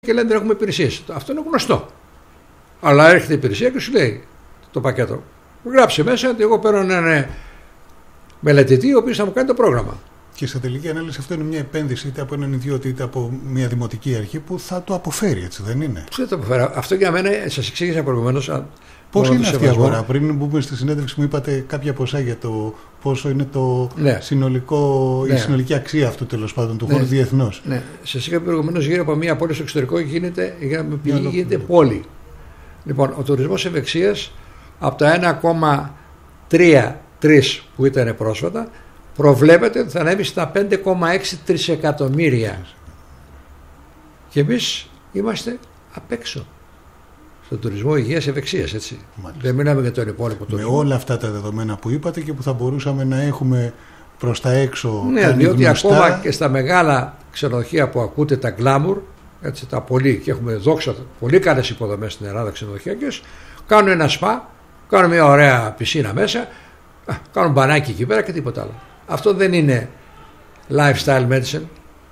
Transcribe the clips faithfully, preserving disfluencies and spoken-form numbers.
και λένε δεν έχουμε υπηρεσίες. Αυτό είναι γνωστό. Αλλά έρχεται η υπηρεσία και σου λέει το πακέτο. Γράψε μέσα ότι εγώ παίρνω έναν μελετητή ο οποίος θα μου κάνει το πρόγραμμα. Και σε τελική ανάλυση αυτό είναι μια επένδυση είτε από έναν ιδιώτη είτε από μια δημοτική αρχή που θα το αποφέρει, έτσι δεν είναι? Πώς θα το αποφέρει? Αυτό για μένα σας εξήγησα προηγουμένως. Πώς είναι αυτή η αγορά? Πριν μπούμε στη συνέντευξη μου είπατε κάποια ποσά για το πόσο είναι το ναι. συνολικό, ναι. η συνολική αξία αυτού τέλος πάντων του ναι. χώρου διεθνώς. Ναι. Σας είπα προηγουμένως γύρω από μια πόλη στο εξωτερικό γίνεται, πηγή, γίνεται πόλη. Λοιπόν, ο τουρισμός ευεξίας από τα ένα κόμμα τρία τρία που ήταν πρόσφατα προβλέπεται ότι θα ανέβει στα πέντε κόμμα έξι τρισεκατομμύρια. Και εμείς είμαστε απ' έξω. Στον τουρισμό υγείας ευεξίας, έτσι. Μάλιστα. Δεν μιλάμε για τον υπόλοιπο τουρισμό. Με όλα αυτά τα δεδομένα που είπατε και που θα μπορούσαμε να έχουμε προς τα έξω. Ναι, διότι γνωστά... ακόμα και στα μεγάλα ξενοδοχεία που ακούτε τα glamour, έτσι, τα πολύ, και έχουμε δόξα πολύ καλές υποδομές στην Ελλάδα ξενοδοχειακές, κάνουν ένα σπα, κάνουν μια ωραία πισίνα μέσα, κάνουν μπανάκι εκεί πέρα και τίποτα άλλο. Αυτό δεν είναι lifestyle medicine.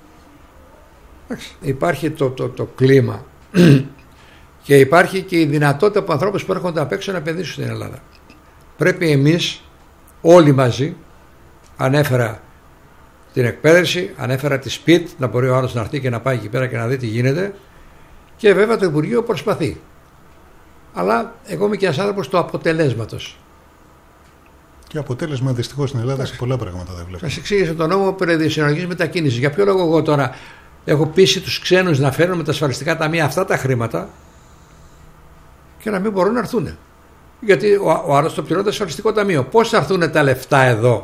Υπάρχει το, το, το κλίμα και υπάρχει και η δυνατότητα από ανθρώπους που έρχονται απ' έξω να επενδύσουν στην Ελλάδα. Πρέπει εμείς όλοι μαζί, ανέφερα την εκπαίδευση, ανέφερα τη σπιτ, να μπορεί ο άλλος να έρθει και να πάει εκεί πέρα και να δει τι γίνεται, και βέβαια το Υπουργείο προσπαθεί. Αλλά εγώ είμαι και ένας άνθρωπος του αποτελέσματος. Και αποτέλεσμα δυστυχώς στην Ελλάδα σε πολλά πράγματα δεν βλέπω. Σας εξήγησα τον νόμο περί συνολικής μετακίνησης. Για ποιο λόγο εγώ τώρα έχω πείσει τους ξένους να φέρουν με τα ασφαλιστικά ταμεία αυτά τα χρήματα και να μην μπορούν να έρθουν? Γιατί ο, ο άλλος το πληρώνει το ασφαλιστικό ταμείο. Πώς θα έρθουν τα λεφτά εδώ?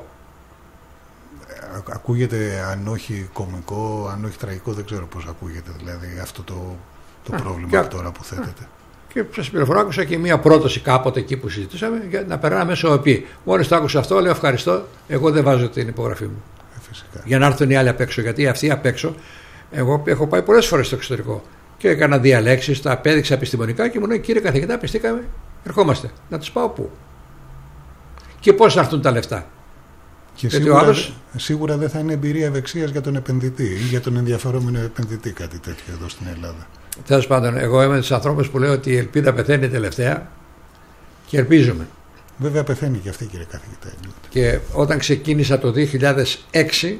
Ακούγεται, αν όχι κωμικό, αν όχι τραγικό, δεν ξέρω πώς ακούγεται δηλαδή αυτό το, το Α, πρόβλημα και, τώρα που θέτεται. Α, και σας πληροφορώ, άκουσα και μία πρόταση κάποτε εκεί που συζητούσαμε για να περνάμε μέσω ΟΕΠΗ. Μόλις το άκουσα αυτό, λέω ευχαριστώ, εγώ δεν βάζω την υπογραφή μου. Ε, φυσικά. Για να έρθουν οι άλλοι απ' έξω. Γιατί αυτοί απ' έξω, εγώ έχω πάει πολλές φορές στο εξωτερικό και έκανα διαλέξεις, τα απέδειξα επιστημονικά και μου λέει κύριε καθηγητά, πιστήκαμε, ερχόμαστε. Να τους πάω πού? Και πώς θα έρθουν τα λεφτά? Και σίγουρα, άλλος... σίγουρα δεν θα είναι εμπειρία ευεξίας για τον επενδυτή ή για τον ενδιαφερόμενο επενδυτή κάτι τέτοιο εδώ στην Ελλάδα. Τέλος πάντων, εγώ είμαι τους ανθρώπους που λέω ότι η ελπίδα πεθαίνει τελευταία και ελπίζουμε. Βέβαια πεθαίνει και αυτή, κύριε καθηγητά. Και όταν ξεκίνησα το δύο χιλιάδες έξι,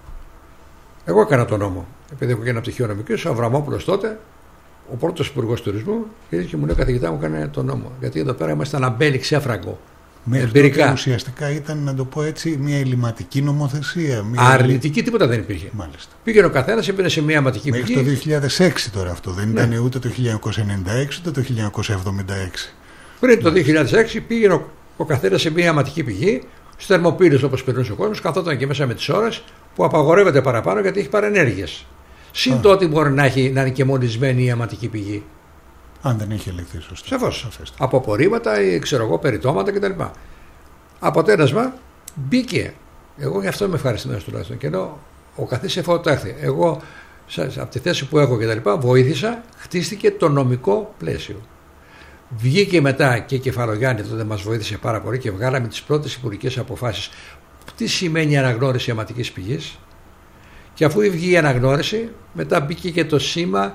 εγώ έκανα τον νόμο. Επειδή έχω και ένα πτυχίο νομικής, ο Αβραμόπουλος τότε, ο πρώτος υπουργός τουρισμού, και μου λέει καθηγητά μου έκανε τον νόμο. Γιατί εδώ πέρα είμαστε αμπέλι ξέφραγκο. Μέχρι τότε ουσιαστικά ήταν, να το πω έτσι, μια ελληματική νομοθεσία. Μια αρνητική, τίποτα δεν υπήρχε. Μάλιστα. Πήγαινε ο καθένας, έμπαινε σε μια αιματική πηγή. Μέχρι το δύο χιλιάδες έξι τώρα αυτό. Δεν ναι. ήταν ούτε το χίλια εννιακόσια ενενήντα έξι ούτε το χίλια εννιακόσια εβδομήντα έξι. Πριν το δύο χιλιάδες έξι πήγαινε ο, ο καθένας σε μια αιματική πηγή, στους θερμοπύλες όπως περνούσε ο κόσμος, καθόταν και μέσα με τις ώρες που απαγορεύεται παραπάνω γιατί έχει παρενέργειες. Συν το ότι μπορεί να, έχει, να είναι και μονισμένη η αιματική πηγή. Αν δεν έχει ελεγχθεί σωστά. Σαφώς. Από απορρίμματα ή ξέρω εγώ περιτώματα κτλ. Αποτέλεσμα μπήκε. Εγώ γι' αυτό είμαι ευχαριστημένος τουλάχιστον. Και ενώ ο καθής εφότο έρθει, εγώ από τη θέση που έχω κτλ. Βοήθησα, χτίστηκε το νομικό πλαίσιο. Βγήκε μετά και η Κεφαλογιάννη, τότε μας βοήθησε πάρα πολύ και βγάλαμε τις πρώτες υπουργικές αποφάσεις. Τι σημαίνει αναγνώριση αιματικής πηγής? Και αφού βγήκε η αναγνώριση, μετά μπήκε και το σήμα.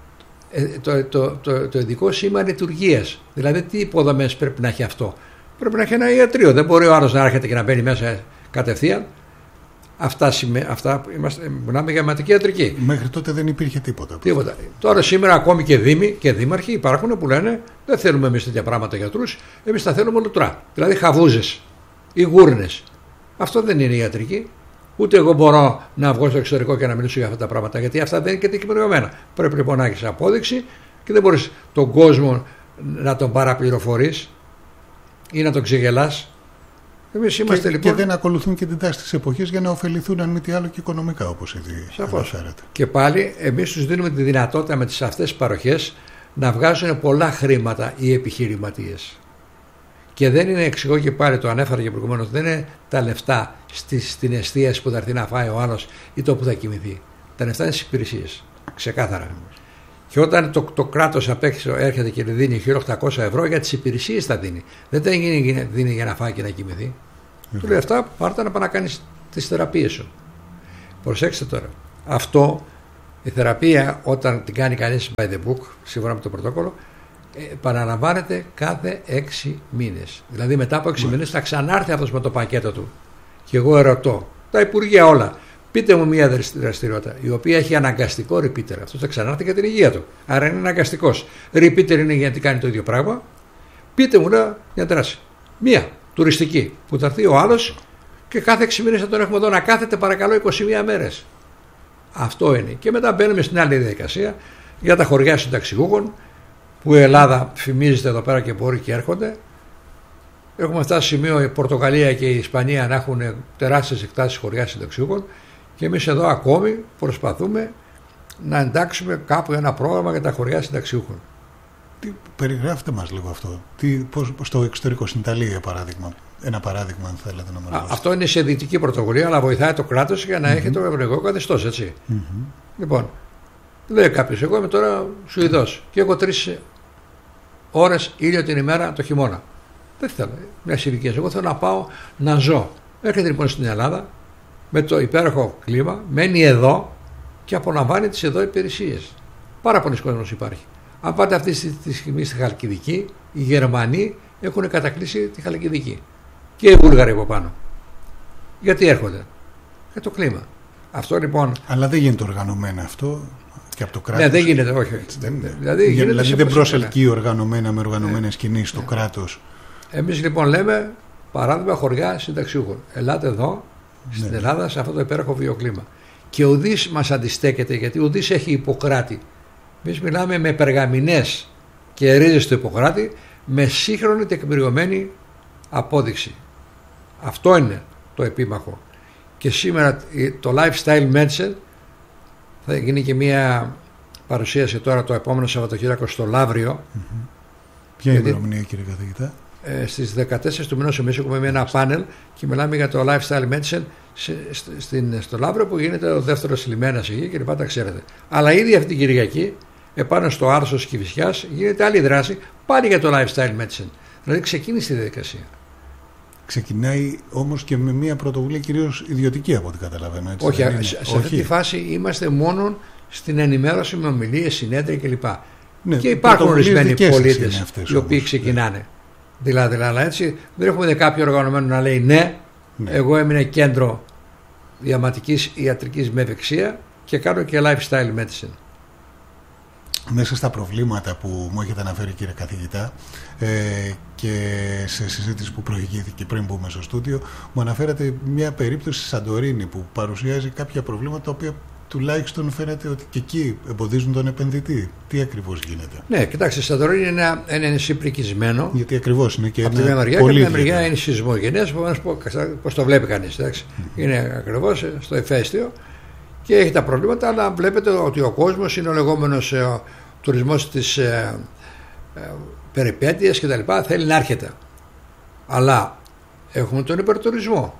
Το, το, το, το ειδικό σήμα λειτουργίας. Δηλαδή, τι υποδομές πρέπει να έχει αυτό? Πρέπει να έχει ένα ιατρείο. Δεν μπορεί ο άλλος να έρχεται και να μπαίνει μέσα κατευθείαν. Αυτά, αυτά είμαστε, μιλάμε για αιματική ιατρική. Μέχρι τότε δεν υπήρχε τίποτα. Τίποτα. Τώρα σήμερα ακόμη και δήμοι και δήμαρχοι υπάρχουν που λένε δεν θέλουμε εμείς τέτοια πράγματα γιατρούς, εμείς τα θέλουμε λουτρά. Δηλαδή χαβούζες ή γούρνες. Αυτό δεν είναι ιατρική. Ούτε εγώ μπορώ να βγω στο εξωτερικό και να μιλήσω για αυτά τα πράγματα, γιατί αυτά δεν είναι και τεκμηριωμένα. Πρέπει λοιπόν να έχεις απόδειξη και δεν μπορείς τον κόσμο να τον παραπληροφορείς ή να τον ξεγελάς. Εμείς είμαστε και, λοιπόν. Και δεν ακολουθούν και την τάση της εποχής για να ωφεληθούν, αν μη τι άλλο, και οικονομικά, όπως ήδη αναφέρατε. Και πάλι εμείς τους δίνουμε τη δυνατότητα με τις αυτές τις παροχές να βγάζουν πολλά χρήματα οι επιχειρηματίες. Και δεν είναι, εξηγώ και πάλι, το ανέφερα και προηγουμένως, δεν είναι τα λεφτά στη, στην εστίαση που θα έρθει να φάει ο άλλος ή το που θα κοιμηθεί. Τα λεφτά είναι στις υπηρεσίες. Ξεκάθαρα. Και όταν το, το κράτος απ' έξω έρχεται και δίνει χίλια οκτακόσια ευρώ, για τις υπηρεσίες θα δίνει. Δεν τα δίνει για να φάει και να κοιμηθεί. Mm-hmm. Του λέει αυτά, πάρτε να πάει να κάνεις τις θεραπείες σου. Προσέξτε τώρα. Αυτό Η θεραπεία, όταν την κάνει κανείς by the book, σύμφωνα με το πρωτόκολλο, επαναλαμβάνεται κάθε έξι μήνες. Δηλαδή μετά από έξι μήνες θα ξανάρθει αυτός με το πακέτο του. Και εγώ ερωτώ, τα Υπουργεία όλα, πείτε μου μια δραστηριότητα η οποία έχει αναγκαστικό repeater. Αυτό θα ξανάρθει για την υγεία του. Άρα είναι αναγκαστικός. Repeater είναι γιατί κάνει το ίδιο πράγμα. Πείτε μου να μια δράση. Μία τουριστική που θα έρθει ο άλλος και κάθε έξι μήνες θα τον έχουμε εδώ να κάθεται παρακαλώ είκοσι μία μέρες. Αυτό είναι. Και μετά μπαίνουμε στην άλλη διαδικασία για τα χωριά συνταξιούχων που η Ελλάδα φημίζεται εδώ πέρα και μπορεί και έρχονται. Έχουμε φτάσει σημείο η Πορτογαλία και η Ισπανία να έχουν τεράστιες εκτάσεις χωριά συνταξιούχων και εμείς εδώ ακόμη προσπαθούμε να εντάξουμε κάπου ένα πρόγραμμα για τα χωριά συνταξιούχων. Τι, περιγράφτε μας λίγο αυτό. Τι, πώς, στο εξωτερικό, στην Ιταλία για παράδειγμα. Ένα παράδειγμα, αν θέλετε να μας. Αυτό είναι σε δυτική πρωτοβουλία, αλλά βοηθάει το κράτος για να mm-hmm. έχει το ευρωπαϊκό καθεστώς, έτσι. Mm-hmm. Λοιπόν, λέει κάποιος, εγώ είμαι τώρα Σουηδός και έχω τρεις ώρες ήλιο την ημέρα το χειμώνα. Δεν θέλω μια ειδικές. Εγώ θέλω να πάω να ζω. Έρχεται λοιπόν στην Ελλάδα με το υπέροχο κλίμα, μένει εδώ και απολαμβάνει τις εδώ υπηρεσίες. Πάρα πολλοί κόσμος υπάρχει. Αν πάτε αυτή τη στιγμή στη Χαλκιδική, οι Γερμανοί έχουν κατακλείσει τη Χαλκιδική. Και οι Βούλγαροι από πάνω. Γιατί έρχονται? Για το κλίμα. Αυτό λοιπόν. Αλλά δεν γίνεται οργανωμένα αυτό και από το κράτος. Ναι, δεν γίνεται, όχι. Δεν, δηλαδή γίνεται δηλαδή δεν προσελκύει οργανωμένα με οργανωμένες ε, κινήσεις το ε. κράτος. Εμείς λοιπόν λέμε παράδειγμα χωριά συνταξιούχων. Ελάτε εδώ, ναι. στην Ελλάδα, σε αυτό το υπέροχο βιοκλίμα. Και ουδής μας αντιστέκεται, γιατί ουδής έχει Ιπποκράτη. Εμείς μιλάμε με περγαμηνές και ρίζες του Ιπποκράτη με σύγχρονη τεκμηριωμένη απόδειξη. Αυτό είναι το επίμαχο. Και σήμερα το Lifestyle Medicine θα γίνει και μια παρουσίαση τώρα το επόμενο Σαββατοκύριακο στο Λαύριο. Mm-hmm. Ποια είναι η ημερομηνία, κύριε καθηγητά? Ε, στις δεκατέσσερις του μηνός εμείς έχουμε ένα πάνελ και μιλάμε για το Lifestyle Medicine σε, στην, στο Λαύριο που γίνεται ο δεύτερος λιμένας εκεί και λοιπά, τα ξέρετε. Αλλά ήδη αυτή την Κυριακή επάνω στο Άρσος Κηφισιάς γίνεται άλλη δράση πάλι για το Lifestyle Medicine. Δηλαδή ξεκίνησε η διαδικασία. Ξεκινάει όμως και με μια πρωτοβουλία κυρίως ιδιωτική από ό,τι καταλαβαίνω. Έτσι, όχι, σε, σε αυτή τη φάση είμαστε μόνο στην ενημέρωση με ομιλίες, συνέδρια κλπ. Ναι, και υπάρχουν ορισμένοι πολίτες οι οποίοι όμως ξεκινάνε. Ναι. Δηλαδή, δηλαδή, έτσι δεν έχουμε κάποιο οργανωμένο να λέει ναι, ναι. εγώ έμεινα κέντρο διαματικής ιατρικής με ευεξία και κάνω και lifestyle medicine. Μέσα στα προβλήματα που μου έχετε αναφέρει, κύριε καθηγητά, ε, και σε συζήτηση που προηγήθηκε πριν μπούμε στο στούντιο, μου αναφέρατε μια περίπτωση στη Σαντορίνη που παρουσιάζει κάποια προβλήματα τα οποία τουλάχιστον φαίνεται ότι και εκεί εμποδίζουν τον επενδυτή. Τι ακριβώς γίνεται? Ναι, κοιτάξτε, η Σαντορίνη είναι ένα, ένα νησί πρικισμένο. Γιατί ακριβώς είναι και από ένα τη μια μεριά, και από την μεριά είναι σεισμογενές, πώς το βλέπει κανείς. Mm-hmm. Είναι ακριβώς στο ηφαίστειο και έχει τα προβλήματα, αλλά βλέπετε ότι ο κόσμος είναι ο λεγόμενος ε, τουρισμός της ε, ε, περιπέτειας και τα λοιπά, θέλει να έρχεται. Αλλά έχουμε τον υπερτουρισμό.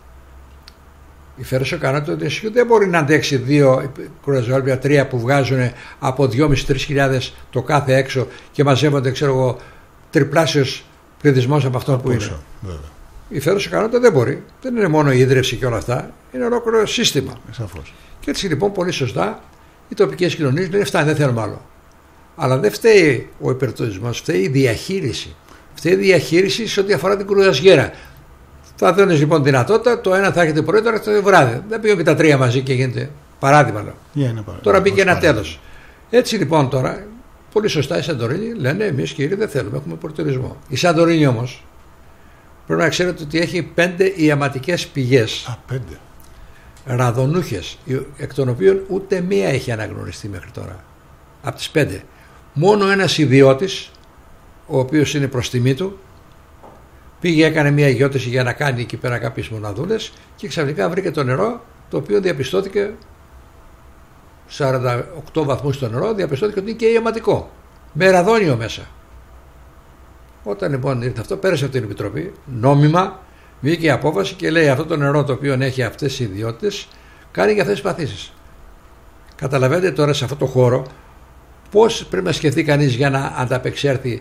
Η Φέρος ικανότητα του νησιού δεν μπορεί να αντέξει δύο κρουαζιόλια, τρία που βγάζουν από δυόμισι με τρεις χιλιάδες το κάθε έξω και μαζεύονται, ξέρω εγώ, τριπλάσιος πληθυσμός από αυτό που είναι. Βέβαια. Η Φέρος ικανότητα δεν μπορεί. Δεν είναι μόνο η ίδρυυση και όλα αυτά. Είναι ολόκληρο σύστημα. Σαφώς. Και έτσι λοιπόν πολύ σωστά οι τοπικές κοινωνίες λένε φτάνει, δεν θέλουμε άλλο. Αλλά δεν φταίει ο υπερτουρισμός, φταίει η διαχείριση. Φταίει η διαχείριση σε ό,τι αφορά την κρουαζιέρα. Θα δίνεις λοιπόν δυνατότητα, το ένα θα έχετε πρωί, το άλλο θα έχετε βράδυ. Δεν πήγαινε και τα τρία μαζί και γίνεται παράδειγμα. Yeah, παράδειγμα. Τώρα μπήκε ένα τέλος. Έτσι λοιπόν τώρα, πολύ σωστά η Σαντορίνη λένε εμείς κύριοι δεν θέλουμε, έχουμε υπερτουρισμό. Η Σαντορίνη όμως πρέπει να ξέρετε ότι έχει πέντε ιαματικές πηγές. Α, πέντε. Ραδονούχες, εκ των οποίων ούτε μία έχει αναγνωριστεί μέχρι τώρα. Από τις πέντε. Μόνο ένας ιδιώτης, ο οποίος είναι προς τιμή του, πήγε, έκανε μια γιώτηση για να κάνει εκεί πέρα κάποιες μοναδούλες και ξαφνικά βρήκε το νερό, το οποίο διαπιστώθηκε σαράντα οκτώ βαθμούς στο νερό, διαπιστώθηκε ότι είναι και ιαματικό, με ραδόνιο μέσα. Όταν λοιπόν ήρθε αυτό, πέρασε από την Επιτροπή, νόμιμα, βγήκε η απόφαση και λέει αυτό το νερό το οποίο έχει αυτές οι ιδιότητες κάνει για αυτές τις παθήσεις. Καταλαβαίνετε τώρα σε αυτό το χώρο πώς πρέπει να σκεφτεί κανείς για να ανταπεξέλθει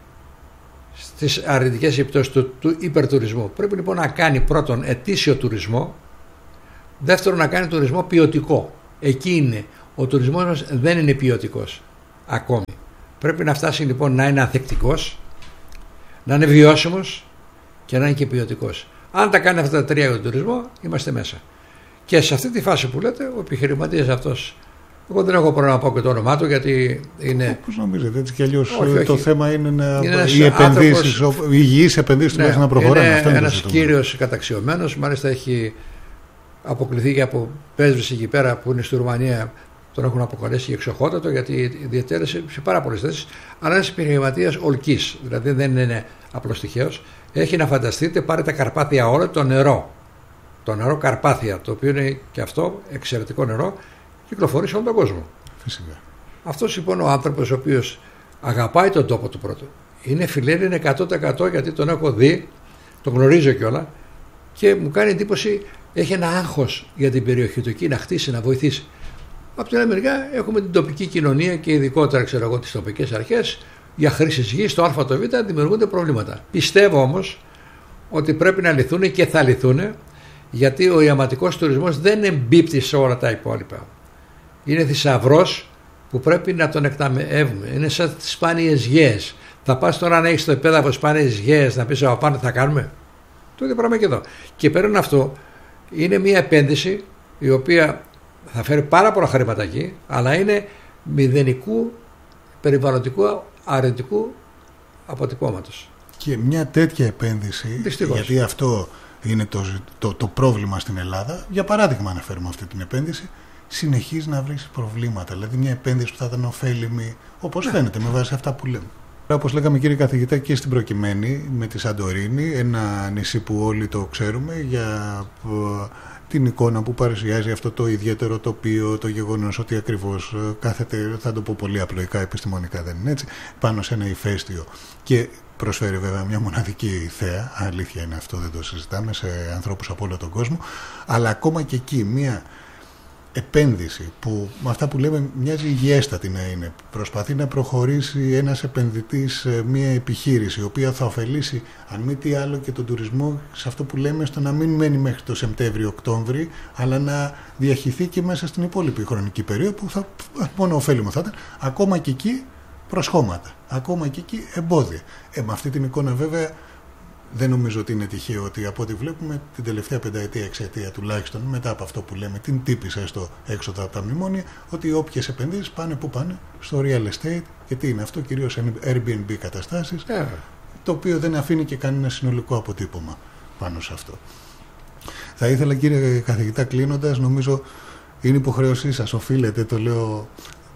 στις αρνητικές επιπτώσεις του, του υπερτουρισμού. Πρέπει λοιπόν να κάνει πρώτον ετήσιο τουρισμό, δεύτερον να κάνει τουρισμό ποιοτικό. Εκεί είναι ο τουρισμός μας δεν είναι ποιοτικός ακόμη. Πρέπει να φτάσει λοιπόν να είναι ανθεκτικός, να είναι βιώσιμος και να είναι και ποιοτικός. Αν τα κάνει αυτά τα τρία για τον τουρισμό, είμαστε μέσα. Και σε αυτή τη φάση που λέτε, ο επιχειρηματίας αυτός, εγώ δεν έχω πρόβλημα να πω και το όνομά του, γιατί είναι. Πώς νομίζετε, έτσι κι αλλιώς όχι, όχι. το θέμα είναι, να... είναι οι επενδύσεις, άνθρωπος... οι υγιείς επενδύσεις ναι, να προχωράνε. Είναι αυτό ένας κύριος καταξιωμένος, μάλιστα έχει αποκληθεί και από πρέσβηση εκεί πέρα που είναι στη Ρουμανία. Τον έχουν αποκαλέσει και εξοχότατο, γιατί διατέλεσε σε πάρα πολλές θέσεις. Αλλά ένας επιχειρηματίας ολκής, δηλαδή δεν είναι απλώς τυχαίος. Έχει να φανταστείτε, πάρε τα Καρπάθια όλα, το νερό. Το νερό Καρπάθια, το οποίο είναι και αυτό εξαιρετικό νερό, κυκλοφορεί σε όλο τον κόσμο. Φυσικά. Αυτός λοιπόν ο άνθρωπος ο οποίος αγαπάει τον τόπο του πρώτου, είναι φιλέλλην, είναι εκατό τοις εκατό, γιατί τον έχω δει, τον γνωρίζω κιόλα και μου κάνει εντύπωση, έχει ένα άγχος για την περιοχή του εκεί, να χτίσει, να βοηθήσει. Από την άλλη μεριά έχουμε την τοπική κοινωνία και ειδικότερα ξέρω εγώ τις τοπικές αρχές για χρήση γης, το Α, το Β δημιουργούνται προβλήματα. Πιστεύω όμως ότι πρέπει να λυθούν και θα λυθούν, γιατί ο ιαματικός τουρισμός δεν εμπίπτει σε όλα τα υπόλοιπα. Είναι θησαυρός που πρέπει να τον εκταμεύουμε. Είναι σαν τις σπάνιες γέες. Θα πας τώρα να έχεις το επέδαφο σπάνιες γέες να πεις από πάνω τι θα κάνουμε. Το ίδιο πράγμα και εδώ. Και πέραν αυτό είναι μια επένδυση η οποία θα φέρει πάρα πολλά χρήματα εκεί, αλλά είναι μηδενικού περιβαλλοντικού αρνητικού αποτυπώματος. Και μια τέτοια επένδυση, δυστυχώς, γιατί αυτό είναι το, το, το πρόβλημα στην Ελλάδα, για παράδειγμα αναφέρουμε αυτή την επένδυση, συνεχίζει να βρίσκει προβλήματα. Δηλαδή μια επένδυση που θα ήταν ωφέλιμη, όπως ναι. φαίνεται με βάση αυτά που λέμε. Όπως λέγαμε κύριε καθηγητά και στην προκειμένη με τη Σαντορίνη, ένα νησί που όλοι το ξέρουμε για την εικόνα που παρουσιάζει αυτό το ιδιαίτερο τοπίο, το γεγονός ότι ακριβώς κάθεται, θα το πω πολύ απλοϊκά, επιστημονικά δεν είναι έτσι, πάνω σε ένα ηφαίστειο και προσφέρει βέβαια μια μοναδική θέα, αλήθεια είναι αυτό, δεν το συζητάμε, σε ανθρώπους από όλο τον κόσμο, αλλά ακόμα και εκεί μια επένδυση που με αυτά που λέμε μοιάζει υγιέστατη να είναι, προσπαθεί να προχωρήσει ένας επενδυτής μια επιχείρηση η οποία θα ωφελήσει αν μη τι άλλο και τον τουρισμό σε αυτό που λέμε στο να μην μένει μέχρι το Σεπτέμβριο-Οκτώβρη, αλλά να διαχυθεί και μέσα στην υπόλοιπη χρονική περίοδο που θα, μόνο ωφέλιμο θα ήταν, ακόμα και εκεί προσχώματα, ακόμα και εκεί εμπόδια. Ε, με αυτή την εικόνα βέβαια δεν νομίζω ότι είναι τυχαίο ότι από ό,τι βλέπουμε την τελευταία πενταετία, εξαετία τουλάχιστον, μετά από αυτό που λέμε, την τύπησε στο έξοδο από τα μνημόνια, ότι όποιες επενδύσεις πάνε που πάνε στο real estate, και τι είναι αυτό, κυρίως Airbnb καταστάσεις, yeah. το οποίο δεν αφήνει και κανένα συνολικό αποτύπωμα πάνω σε αυτό. Θα ήθελα κύριε καθηγητά, κλείνοντας, νομίζω είναι υποχρέωσή σας, οφείλετε, το λέω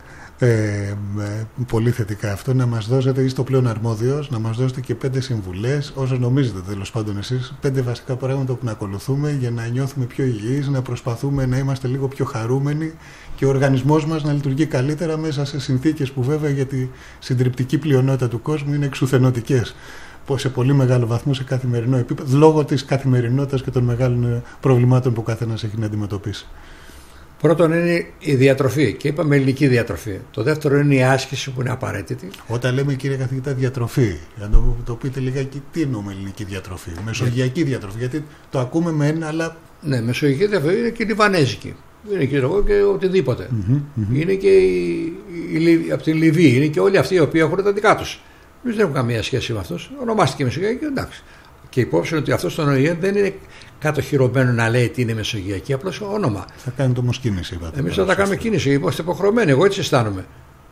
Ε, πολύ θετικά αυτό, να μας δώσετε, είστε ο πλέον αρμόδιος, να μας δώσετε και πέντε συμβουλές, όσο νομίζετε τέλος πάντων εσείς, πέντε βασικά πράγματα που να ακολουθούμε για να νιώθουμε πιο υγιείς, να προσπαθούμε να είμαστε λίγο πιο χαρούμενοι και ο οργανισμός μας να λειτουργεί καλύτερα μέσα σε συνθήκες που βέβαια για τη συντριπτική πλειονότητα του κόσμου είναι εξουθενωτικές, σε πολύ μεγάλο βαθμό σε καθημερινό επίπεδο, λόγω της καθημερινότητας και των μεγάλων προβλημάτων που ο καθένας έχει να αντιμετωπίσει. Πρώτον είναι η διατροφή και είπαμε ελληνική διατροφή. Το δεύτερο είναι η άσκηση που είναι απαραίτητη. Όταν λέμε κύριε καθηγητά διατροφή, για να το, το πείτε λιγάκι, τι εννοούμε ελληνική διατροφή, μεσογειακή διατροφή, γιατί το ακούμε με ένα, αλλά. Ναι, μεσογειακή διατροφή είναι και λιβανέζικη. Είναι και εγώ και οτιδήποτε. Mm-hmm, mm-hmm. Είναι και η, η, η, από την Λιβύη, είναι και όλοι αυτοί οι οποίοι έχουν τα δικά του. Εμείς δεν έχουμε καμία σχέση με αυτού. Ονομάστηκε μεσογειακή, εντάξει. Και υπόψη ότι αυτό στον ΟΗΕ δεν είναι κατοχυρωμένο να λέει τι είναι μεσογειακή, απλώς όνομα. Θα κάνετε όμως κίνηση, είπατε. Εμείς θα τα κάνουμε κίνηση, είμαστε υποχρεωμένοι. Εγώ έτσι αισθάνομαι.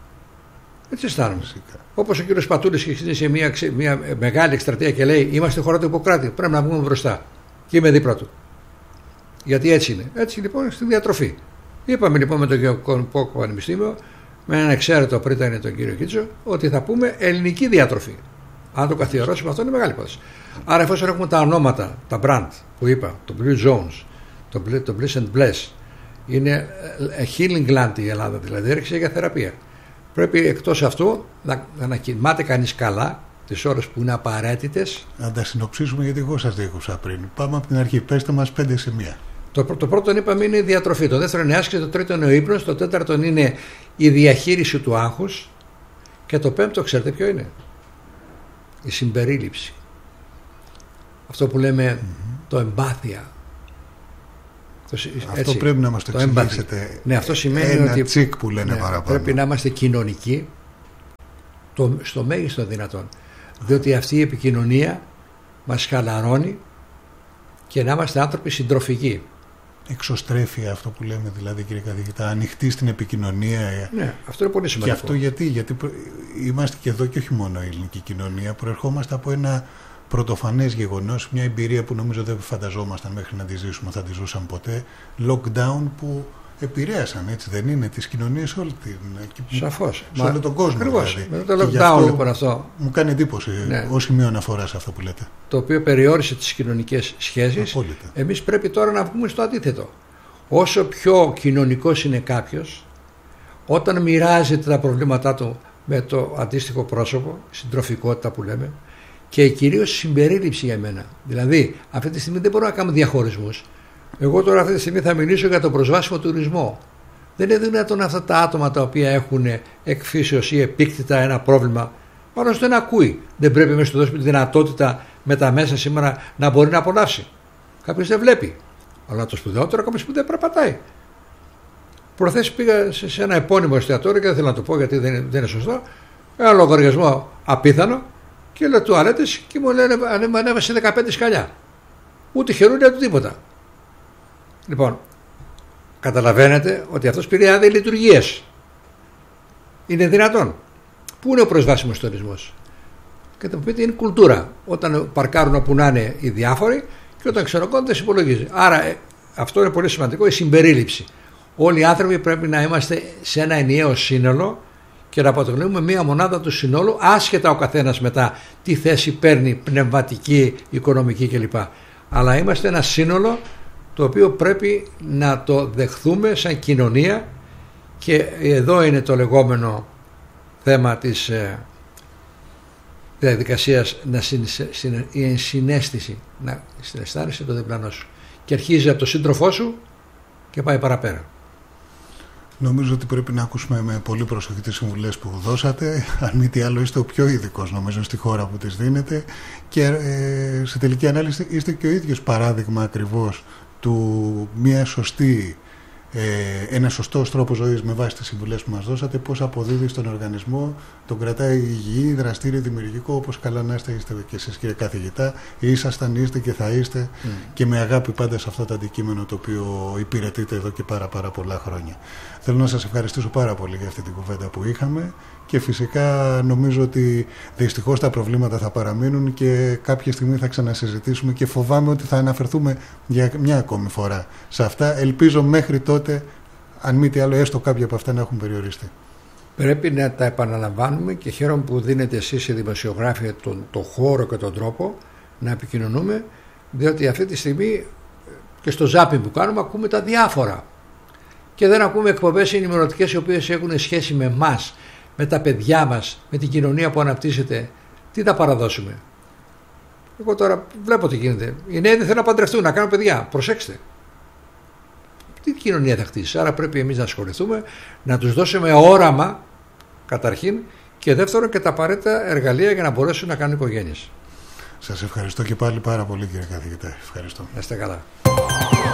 Έτσι αισθάνομαι. Όπως ο κύριος Πατούλης έχει ξεκινήσει μια, μια μεγάλη εκστρατεία και λέει: είμαστε χώρα του Ιπποκράτη. Πρέπει να βγούμε μπροστά. Και είμαι δίπλα του. Γιατί έτσι είναι. Έτσι λοιπόν στη διατροφή. Είπαμε λοιπόν με το Γεωργικό Πανεπιστήμιο, με έναν εξαίρετο πριν ήταν τον κύριο Κίτσο, ότι θα πούμε ελληνική διατροφή. Αν το καθιερώσουμε, αυτό είναι μεγάλη υπόθεση. Άρα, εφόσον έχουμε τα ονόματα, τα brand που είπα, το Blue Zones, το, το Bliss and Bless, είναι healing land η Ελλάδα, δηλαδή έρχεσαι για θεραπεία. Πρέπει εκτός αυτού να, να κοιμάται κανείς καλά τις ώρες που είναι απαραίτητες. Να τα συνοψίσουμε, γιατί εγώ σας διέκοψα πριν. Πάμε από την αρχή, πέστε μας πέντε σημεία. Το, το πρώτο είπαμε είναι η διατροφή, το δεύτερο είναι η άσκηση, το τρίτο είναι ο ύπνος, το τέταρτο είναι η διαχείριση του άγχους και το πέμπτο, ξέρετε ποιο είναι? Η συμπερίληψη. Αυτό που λέμε mm-hmm. το εμπάθεια. Αυτό έτσι, πρέπει να μας το, το εξηγήσετε. Ναι, αυτό σημαίνει ένα ότι τσικ που λένε ναι, παραπάνω. Πρέπει να είμαστε κοινωνικοί το, στο μέγιστο δυνατόν. Διότι αυτή η επικοινωνία μας χαλαρώνει και να είμαστε άνθρωποι συντροφικοί. Εξωστρέφεια αυτό που λέμε, δηλαδή, κύριε καθηγητά, ανοιχτή στην επικοινωνία. Ναι, αυτό είναι πολύ σημαντικό. Και αυτό γιατί, γιατί είμαστε και εδώ και όχι μόνο η ελληνική κοινωνία, προερχόμαστε από ένα πρωτοφανές γεγονός, μια εμπειρία που νομίζω δεν φανταζόμασταν μέχρι να τη ζήσουμε, θα τη ζούσαν ποτέ, lockdown που επηρέασαν, έτσι δεν είναι, τις κοινωνίες όλη την... Σαφώς. Σε όλο τον κόσμο. Ακριβώς. Δηλαδή. Με το lockdown λοιπόν αυτό. Μου κάνει εντύπωση, ναι. ως σημείο αναφορά σε αυτό που λέτε. Το οποίο περιόρισε τις κοινωνικές σχέσεις. Απόλυτα. Εμείς πρέπει τώρα να βγούμε στο αντίθετο. Όσο πιο κοινωνικός είναι κάποιος, όταν μοιράζεται τα προβλήματά του με το αντίστοιχο πρόσωπο, συντροφικότητα που λέμε, και κυρίως συμπερίληψη για μένα. Δηλαδή, αυτή τη στιγμή δεν μπορούμε να κάνουμε διαχωρισμούς. Εγώ τώρα αυτή τη στιγμή θα μιλήσω για τον προσβάσιμο τουρισμό. Δεν είναι δυνατόν αυτά τα άτομα τα οποία έχουν εκφύσεως ή επίκτητα ένα πρόβλημα, πάνω στο ένα ακούει. Δεν πρέπει μέσα να του δώσουμε τη δυνατότητα με τα μέσα σήμερα να μπορεί να απολαύσει. Κάποιος δεν βλέπει. Αλλά το σπουδαιότερο, κάποιος που δεν περπατάει. Προχθές πήγα σε ένα επώνυμο εστιατόριο και δεν θέλω να το πω γιατί δεν είναι, δεν είναι σωστό. Ένα λογαριασμό απίθανο και λέω τουαλέτες και μου λένε ανέβασε δεκαπέντε σκαλιά. Ούτε χερούλια ούτε τίποτα. Λοιπόν, καταλαβαίνετε ότι αυτός πήρε άδεια λειτουργίες. Είναι δυνατόν. Πού είναι ο προσβάσιμος τουρισμός? Και θα μου πείτε είναι κουλτούρα. Όταν παρκάρουν όπου να είναι οι διάφοροι και όταν ξενοκώνται δεν υπολογίζει. Άρα ε, αυτό είναι πολύ σημαντικό, η συμπερίληψη. Όλοι οι άνθρωποι πρέπει να είμαστε σε ένα ενιαίο σύνολο και να αποτελούμε μία μονάδα του συνόλου, άσχετα ο καθένας μετά τι θέση παίρνει, πνευματική, οικονομική κλπ. Αλλά είμαστε ένα σύνολο το οποίο πρέπει να το δεχθούμε σαν κοινωνία και εδώ είναι το λεγόμενο θέμα της ε, διαδικασίας να συν, συν, η ενσυναίσθηση, να συναισθάνεσαι το διπλανό σου και αρχίζει από το σύντροφό σου και πάει παραπέρα. Νομίζω ότι πρέπει να ακούσουμε με πολύ προσοχή τις συμβουλές που δώσατε. Αν μη τι άλλο είστε ο πιο ειδικός νομίζω στη χώρα που τις δίνετε και ε, σε τελική ανάλυση είστε και ο ίδιος παράδειγμα ακριβώς του μια σωστή, ε, ένα σωστός τρόπος ζωής με βάση τις συμβουλές που μας δώσατε, πώς αποδίδει στον οργανισμό, τον κρατάει υγιή, δραστήριο, δημιουργικό, όπως καλά να είστε, είστε και εσείς κύριε καθηγητά, ήσασταν, είστε και θα είστε mm. και με αγάπη πάντα σε αυτό το αντικείμενο το οποίο υπηρετείτε εδώ και πάρα πάρα πολλά χρόνια. Θέλω να σας ευχαριστήσω πάρα πολύ για αυτή την κουβέντα που είχαμε και φυσικά νομίζω ότι δυστυχώς τα προβλήματα θα παραμείνουν και κάποια στιγμή θα ξανασυζητήσουμε και φοβάμαι ότι θα αναφερθούμε για μια ακόμη φορά σε αυτά. Ελπίζω μέχρι τότε, αν μη τι άλλο, έστω κάποια από αυτά να έχουν περιοριστεί. Πρέπει να τα επαναλαμβάνουμε και χαίρομαι που δίνετε εσείς οι δημοσιογράφοι τον, τον χώρο και τον τρόπο να επικοινωνούμε, διότι αυτή τη στιγμή και στο ζάπινγκ που κάνουμε ακούμε τα διάφορα και δεν ακούμε εκπομπές ενημερωτικές οι οποίες έχουν σχέση με εμάς, με τα παιδιά μας, με την κοινωνία που αναπτύσσεται. Τι θα παραδώσουμε? Εγώ τώρα βλέπω τι γίνεται. Οι νέοι δεν θέλουν να παντρευτούν, να κάνουν παιδιά. Προσέξτε. Τι κοινωνία θα χτίσει? Άρα πρέπει εμείς να ασχοληθούμε, να τους δώσουμε όραμα καταρχήν και δεύτερον και τα απαραίτητα εργαλεία για να μπορέσουν να κάνουν οικογένειες. Σας ευχαριστώ και πάλι πάρα πολύ κύριε καθηγητά. Ευχαριστώ. Να είστε καλά.